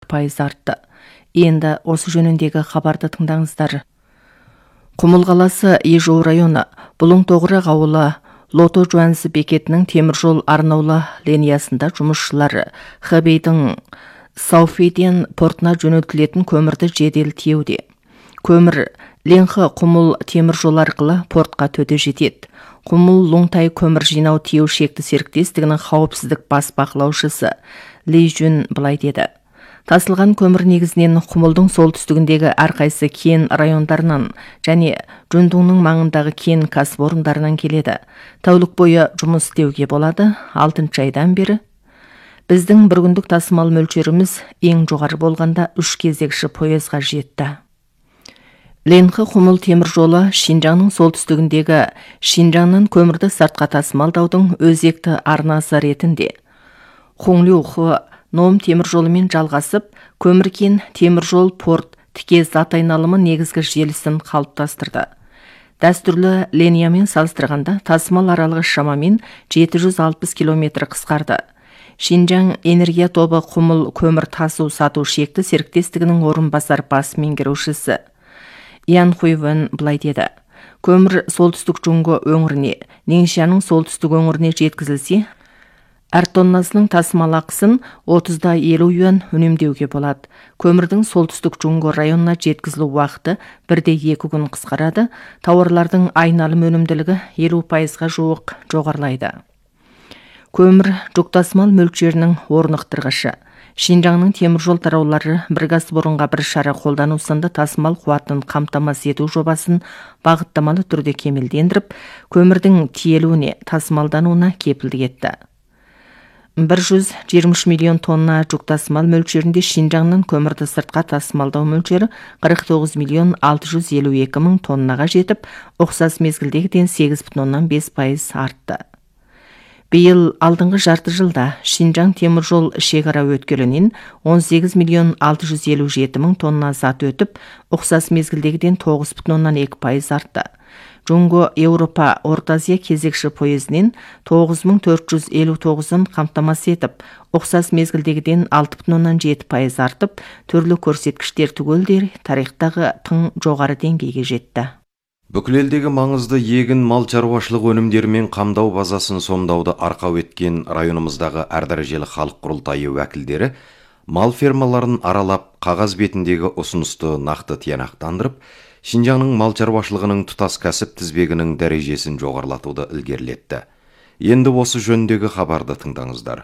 2% артты. Енді осы жөніндегі хабарды тыңдаңыздар. Құмыл қаласы Ежоу районы, Бұлың Тоғырық ауылы Лото Жуансы бекетінің теміржол арнаулы линиясында жұмысшылар Хэбейдің Сауфеден портына жөнелтілетін көмірді жедел тиеуде. Көмір Ленхі Құмыл теміржол арқылы портқа төте жетеді. Құмыл Лоңтай көмір жинау тиеу шекті серіктестігінің қауіпсіздік бас бақылаушысы Ли Жун былай деді. Тасылған көмір негізінен Құмылдың солтүстігіндегі әрқайсы кен райондарынан және Жөндіңнің маңындағы кен кәсіпорындарынан келеді. Тәулік бойы жұмыс істеуге болады. 6 айдан бері біздің бір күндік тасымал мөлшеріміз ең жоғары болғанда 3 кезекші пойызға жетті. Ленхі Құмыл теміржолы Шинжаңның солтүстігіндегі Шинжаңнан көмірді сыртқа тасымалдаудың өзекті арнасы ретінде Хонглюхы Ном теміржолымен жалғасып, көміркен теміржол порт тіке зат айналымы негізгі желісін қалыптастырды. Дәстүрлі линиямен салыстырғанда тасымал аралығы шамамен 760 километр қысқарды. Шинжаң энергия тобы Құмыл көмір тасу сату шекті серіктестігінің орынбасар бас меңгерушісі Ян Хуйвен былай деді. Көмір солтүстік Жунго өңіріне, Неңшияның солтүстік өңіріне жеткізілсе, әр тоннасының тасымал ақысын 30-да 50 юан үнемдеуге болады. Көмірдің солтүстік Жунго районына жеткізілу уақыты 1-2 күн қысқарады, тауарлардың айналым өнімділігі 50%-ға жуық жоғарылайды. Көмір жүк тасымал мөлшерінің орнықтырғышы. Шинжаңның теміржол тараулары бір кәсіпорынға бір шара қолдану сынды тасымал қуатын қамтамасыз ету жобасын бағыттамалы түрде кемелдендіріп, көмірдің тиелуіне, тасымалдануына кепілдік етті. 123 миллион тонна жүк тасымал мөлшерінде Шинжаңнан көмірді сыртқа тасымалдау мөлшері 49 миллион 652 мың тоннаға жетіп, ұқсас мезгілдегіден 8,5% артты. Биыл алдыңғы жарты жылда Шинжаң теміржол шекара өткелінен 18 миллион 657 мың тонна зат өтіп, ұқсас мезгілдегіден 9,2% артты. Жунго Еуропа Орта Азия кезекші пойызінен 9459-ын қамтамасыз етіп, ұқсас мезгілдегіден 6,7% артып, түрлі көрсеткіштер түгелдер тарихтағы тың жоғары деңгейге жетті. Бүкіл елдегі маңызды егін мал шаруашылық өнімдерімен қамдау базасын сомдауды арқау еткен районымыздағы әр дәрежелі халық құрылтайы уәкілдері мал фермаларын аралап, қағаз бетіндегі ұсынысты нақты тиянақтандырып, Шинжаңның мал шаруашылығының тұтас кәсіп тізбегінің дәрежесін жоғарлатуды ілгерілетті. Енді осы жөніндегі хабарды тыңдаңыздар.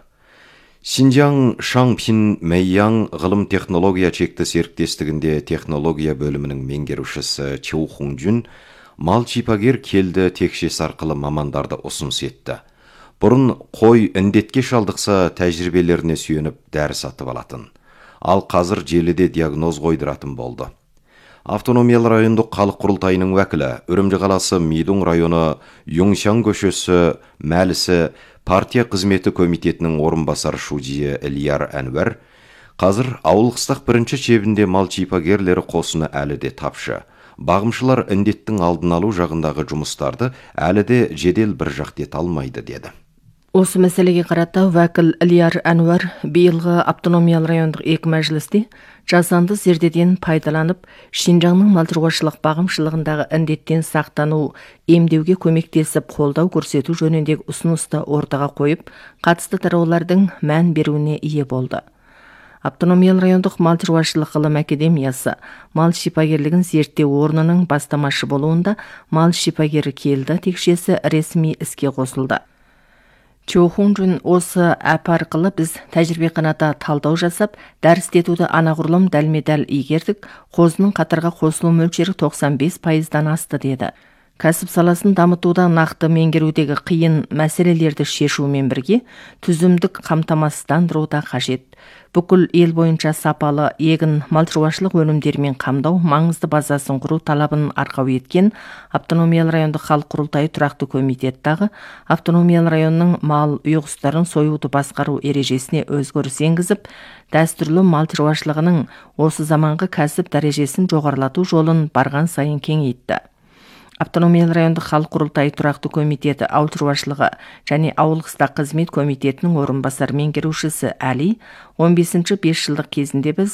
Шинжаң Шаңпин Мэйяң ғылым технология шекті серіктестігінде технология бөлімінің меңгерушісі Чоу Хунжун мал шипагер келді текшесі арқылы мамандарды ұсыныс етті. Бұрын қой індетке шалдықса тәжірибелеріне сүйеніп дәрі сатып алатын. Ал қазір желіде диагноз қойдыратын болды. Автономиялы райондық халық құрылтайының уәкілі Үрімжі қаласы Мидың районы Юңшан көшесі мәлісі партия қызметі комитетінің орынбасар шудие Ильяр Әнуар, қазір ауылқыстақ бірінші шебінде мал шипагерлері қосыны әлі де тапшы. Бағымшылар індеттің алдын алу жағындағы жұмыстарды әлі де жедел бір жақтет алмайды деді. Осы мәселеге қарата уәкіл Ильяр Әнуар биылғы автономиялы райондық екі мәжілісте жасанды зердеден пайдаланып, Шинжаңның мал шаруашылық бағымшылығындағы індеттен сақтану, емдеуге көмектесіп қолдау көрсету жөніндегі ұсынысты ортаға қойып, қатысты тараулардың мән беруіне ие болды. Автономиялы райондық мал шаруашылық ғылым академиясы мал шипагерлігін зерттеу орнының бастамашы болуында мал шипагері келді текшесі ресми іске қосылды. Чоу Хунжун осы әп арқылы біз тәжірибе қаната талдау жасап, дәрістетуді анағұрлым дәлме-дәл игердік, қозының қатарға қосылу мөлшері 95%-дан асты деді. Кәсіп саласын дамытуда нақты меңгерудегі қиын мәселелерді шешумен бірге түзімдік қамтамасыздандыруда қажет. Бүкіл ел бойынша сапалы егін мал шаруашылық өнімдерімен қамдау маңызды базасын құру талабын арқау еткен Автономиялы райондық халық құрылтайы тұрақты комитеттағы Автономиялы районның мал ұйғыстарын союды басқару ережесіне өзгеріс енгізіп, дәстүрлі мал шаруашылығының осы заманғы кәсіп дәрежесін жоғарылату жолын барған сайын кеңейтті. Автономиялы райондық халық құрылтайы тұрақты комитеті ауыл шаруашылығы және ауыл-қыстақ қызмет комитетінің орынбасар меңгерушісі Әли 15-ші 5 жылдық кезінде біз